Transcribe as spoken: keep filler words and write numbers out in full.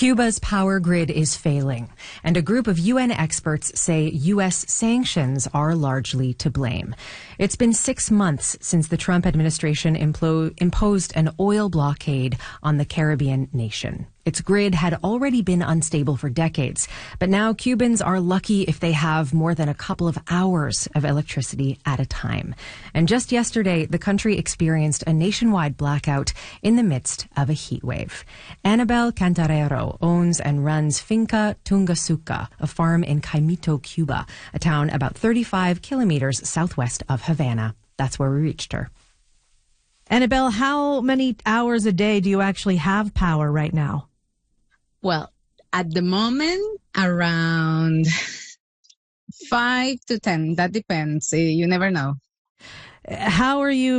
Cuba's power grid is failing, and a group of U N experts say U S sanctions are largely to blame. It's been six months since the Trump administration implo- imposed an oil blockade on the Caribbean nation. Its grid had already been unstable for decades, but now Cubans are lucky if they have more than a couple of hours of electricity at a time. And just yesterday, the country experienced a nationwide blackout in the midst of a heat wave. Annabel Cantarero owns and runs Finca Tungasuka, a farm in Caimito, Cuba, a town about thirty-five kilometers southwest of Havana. That's where we reached her. Annabelle, how many hours a day do you actually have power right now? Well, at the moment, around five to ten. That depends. You never know. How are you